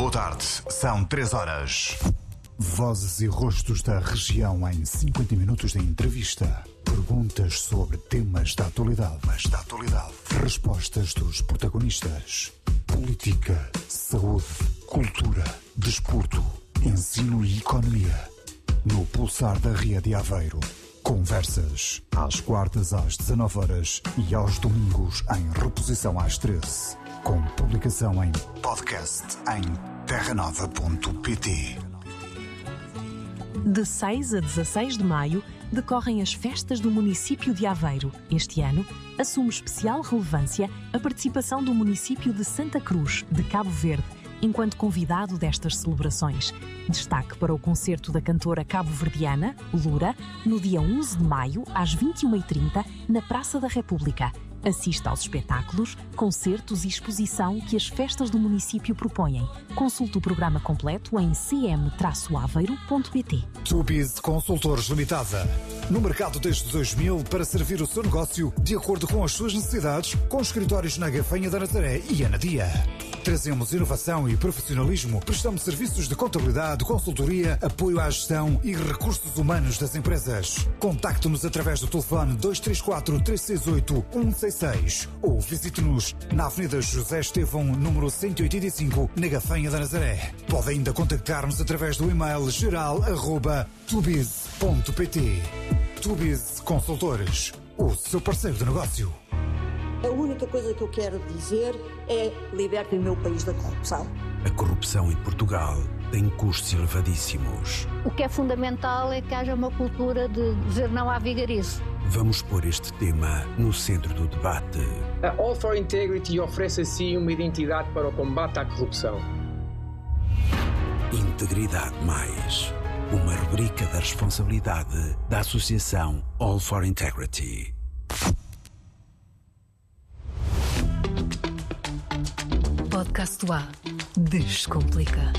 Boa tarde, são 3 horas. Vozes e rostos da região em 50 minutos de entrevista. Perguntas sobre temas da atualidade. Respostas dos protagonistas. Política, saúde, cultura, desporto, ensino e economia. No Pulsar da Ria de Aveiro. Conversas às quartas às 19 horas e aos domingos em reposição às 13. Com publicação em podcast em terranova.pt. De 6 a 16 de maio decorrem as festas do município de Aveiro. Este ano assume especial relevância a participação do município de Santa Cruz, de Cabo Verde, enquanto convidado destas celebrações. Destaque para o concerto da cantora cabo-verdiana, Lura, no dia 11 de maio, às 21h30, na Praça da República. Assista aos espetáculos, concertos e exposição que as festas do município propõem. Consulte o programa completo em cm-aveiro.pt. Tubiz Consultores Limitada. No mercado desde 2000 para servir o seu negócio de acordo com as suas necessidades, com escritórios na Gafanha da Nazaré e Anadia. Trazemos inovação e profissionalismo, prestamos serviços de contabilidade, consultoria, apoio à gestão e recursos humanos das empresas. Contacte-nos através do telefone 234-368-166 ou visite-nos na Avenida José Estevão, número 185, na Gafanha da Nazaré. Pode ainda contactar-nos através do e-mail geral@tubiz.pt. Tubiz Consultores, o seu parceiro de negócio. A única coisa que eu quero dizer é: libertem o meu país da corrupção. A corrupção em Portugal tem custos elevadíssimos. O que é fundamental é que haja uma cultura de dizer não à vigarice. Vamos pôr este tema no centro do debate. A All for Integrity oferece assim uma identidade para o combate à corrupção. Integridade Mais, uma rubrica da responsabilidade da Associação All for Integrity. Podcast A. Descomplica.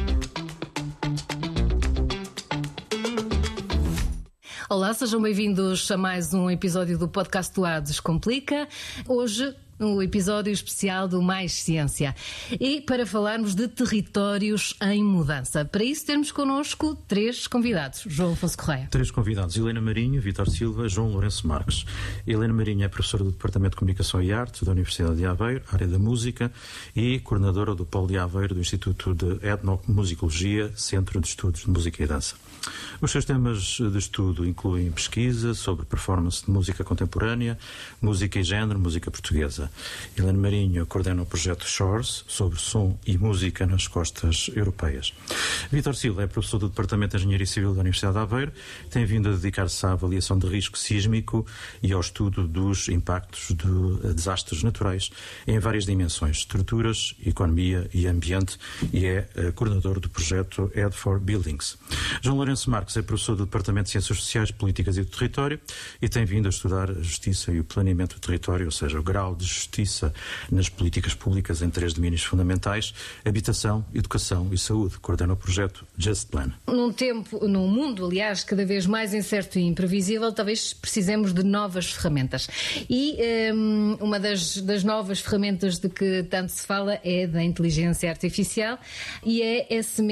Olá, sejam bem-vindos a mais um episódio do Podcast A Descomplica. Hoje, um episódio especial do Mais Ciência. E para falarmos de territórios em mudança. Para isso temos connosco 3 convidados. João Afonso Correia. 3 convidados: Helena Marinho, Vítor Silva, João Lourenço Marques. Helena Marinho é professora do Departamento de Comunicação e Arte da Universidade de Aveiro, área da música, e coordenadora do Polo de Aveiro do Instituto de Etnomusicologia, Centro de Estudos de Música e Dança. Os seus temas de estudo incluem pesquisa sobre performance de música contemporânea, música e género, música portuguesa. Helena Marinho coordena o projeto Shores, sobre som e música nas costas europeias. Vítor Silva é professor do Departamento de Engenharia Civil da Universidade de Aveiro, tem vindo a dedicar-se à avaliação de risco sísmico e ao estudo dos impactos de desastres naturais em várias dimensões: estruturas, economia e ambiente, e é coordenador do projeto Ed for Buildings. João Lourenço Marques é professor do Departamento de Ciências Sociais, Políticas e do Território e tem vindo a estudar a justiça e o planeamento do território, ou seja, o grau de justiça nas políticas públicas em 3 domínios fundamentais: habitação, educação e saúde. Coordena o projeto Just Plan. Num mundo, aliás, cada vez mais incerto e imprevisível, talvez precisemos de novas ferramentas. E uma das novas ferramentas de que tanto se fala é da inteligência artificial, e é essa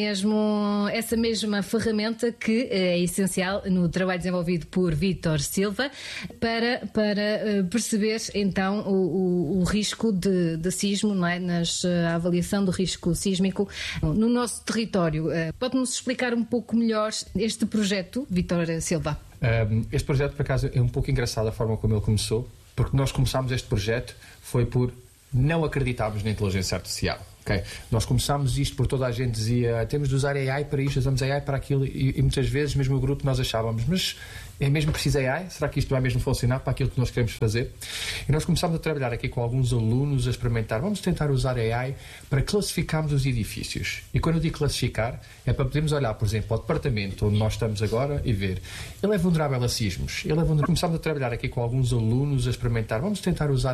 mesma ferramenta que é essencial no trabalho desenvolvido por Vítor Silva para perceber então o risco de sismo, não é? A avaliação do risco sísmico no nosso território. Pode-nos explicar um pouco melhor este projeto, Vítor Silva? Este projeto, por acaso, é um pouco engraçado a forma como ele começou, porque nós começámos este projeto foi por não acreditarmos na inteligência artificial. Okay? Nós começámos isto por toda a gente dizia: temos de usar AI para isto, usamos AI para aquilo, e muitas vezes, mesmo o grupo, nós achávamos: mas é mesmo preciso AI? Será que isto vai mesmo funcionar para aquilo que nós queremos fazer? E nós começámos a trabalhar aqui com alguns alunos a experimentar. Vamos tentar usar AI para classificarmos os edifícios. E quando eu digo classificar, é para podermos olhar, por exemplo, ao departamento onde nós estamos agora e ver: ele é vulnerável a sismos. Começámos a trabalhar aqui com alguns alunos a experimentar. Vamos tentar usar